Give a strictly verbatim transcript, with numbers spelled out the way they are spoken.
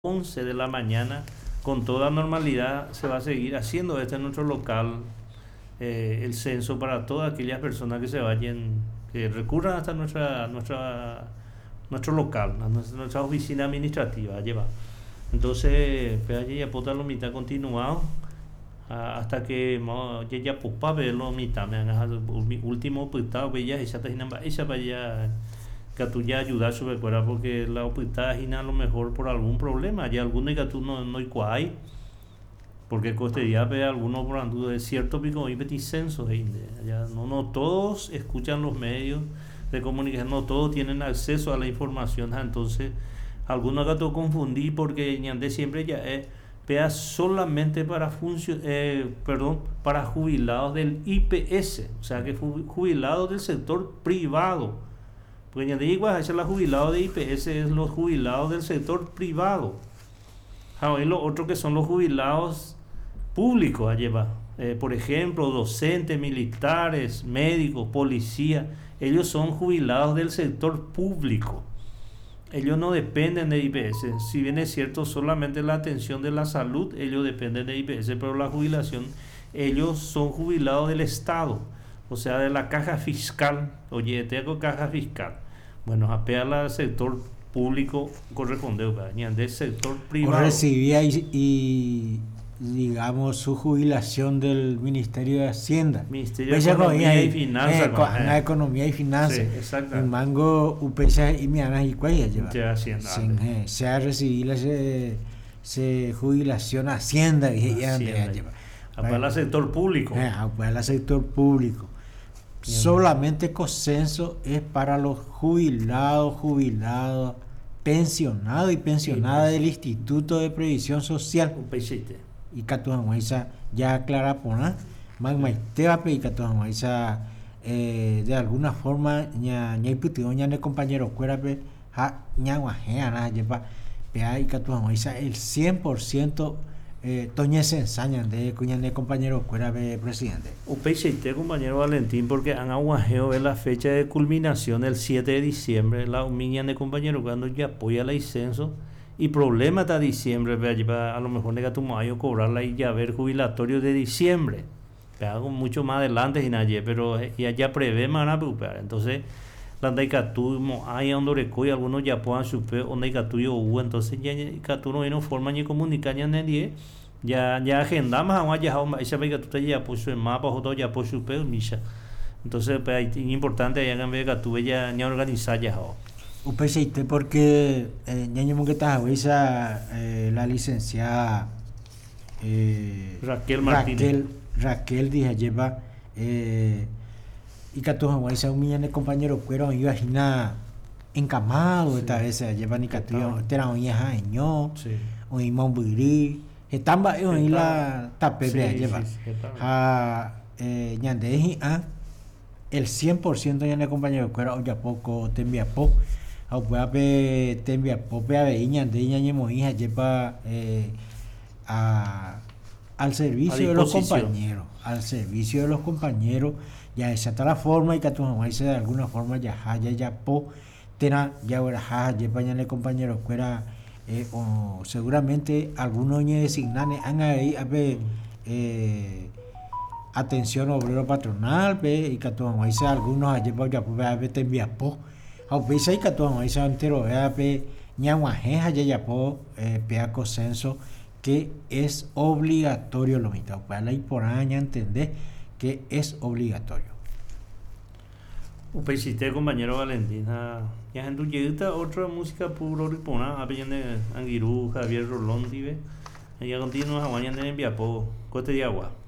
once de la mañana, con toda normalidad se va a seguir haciendo este en nuestro local, eh, el censo para todas aquellas personas que se vayan, que recurran hasta nuestra, nuestra, nuestro local, a nuestra, nuestra oficina administrativa. Lleva. Entonces, pues, ya puta lo mitad continuado hasta que ya ya pupa ver lo mitad me han último putado que ya esa está esa para ya que tú ya ayudar sobre cuerda porque la opitada es a lo mejor por algún problema ya algunos que tú no no hay porque coste ya ve algunos por andu de cierto pico y petit censo ya no no todos escuchan los medios de comunicación, no todos tienen acceso a la información, entonces algunos que tú confundí porque ñande siempre ya es vea solamente para funcio, eh, perdón, para jubilados del I P S, o sea que jubilados del sector privado. Porque ya digo, es la jubilado de I P S es los jubilados del sector privado. Ahora, y los otros que son los jubilados públicos, lleva, eh, por ejemplo, docentes, militares, médicos, policías, ellos son jubilados del sector público. Ellos no dependen de I P S, si bien es cierto solamente la atención de la salud, ellos dependen de I P S, pero la jubilación, ellos son jubilados del Estado, o sea de la caja fiscal, oye, tengo caja fiscal, bueno, apea al sector público corresponde, del sector privado. O recibía y, y digamos su jubilación del Ministerio de Hacienda, Ministerio de Economía y Finanzas, eh, con, eh. Economía y Finanzas, sí, exacto. En mango upesa y mianas y cuaya lleva. Ya Hacienda. Sin, eh, se ha recibido se, se jubilación Hacienda y ya lleva. Para el sector público. Eh, para el sector público. Bien. Solamente consenso es para los jubilados, jubilados, pensionados y pensionadas sí, del Instituto de Previsión Social. Y Catuanguaiza ya aclara pona, Magmaiteape y Catuanguaiza eh, de alguna forma ña ña iputio ña ne compañero cuerape ha ña guajea lleva pea y Catuanguaiza el cien por ciento eh, toñe se ensañan de cuña ne compañero cuerape presidente. Upecheite compañero Valentín porque han aguajeo ver la fecha de culminación el siete de diciembre la humiña de compañero cuando ya apoya la licenso. Y problema hasta diciembre, a lo mejor nega tu mayo cobrarla y ya ver jubilatorio de diciembre. Hago mucho más adelante sin ayer, pero ya ya prevé mana preocupar. Entonces, la daikatu hay ondoreco y algunos ya puedan super ondaikatu yo u entonces ya ikatu no hay forma ni comunicar ya nadie. Ya ya agendamos a ya esa vez que tú te ya puso en mapa o todo ya puso super misha. Entonces, pues es importante ya que que tú ya ya organizar ya. Upecheite porque eh, ñaño monqueta esa eh, la licenciada eh, Raquel Martínez Raquel, Raquel dije lleva eh, y que todos esa un millón de compañeros fueron iba a encamado esta vez lleva ni que era un hija año un imán buiri estamba en la tapebre lleva a ñande a el cien por ciento ya de compañeros fuera ya poco te envía poco a puede te envía poco a veña de ñañe moija lleva eh, a al servicio de los compañeros al servicio de los compañeros ya esa está la forma y que tú no de alguna forma ya ya ya po tena ya ahora lleva ya de compañeros fuera eh, o seguramente algunos ñe designan han ahí a ver eh, atención obrero patronal ve y que tú no hay algunos allí porque a ver te envía po a ver si que tú no hay entero a ver ñaguajeja ya ya po pea consenso que es obligatorio lo mitad para la por año entender que es obligatorio. Upechiste compañero Valentina ya en tu llegada otra música puro ripona a de Anguirú Javier Rolón dive ya continúa a mañana en envía po cote de agua.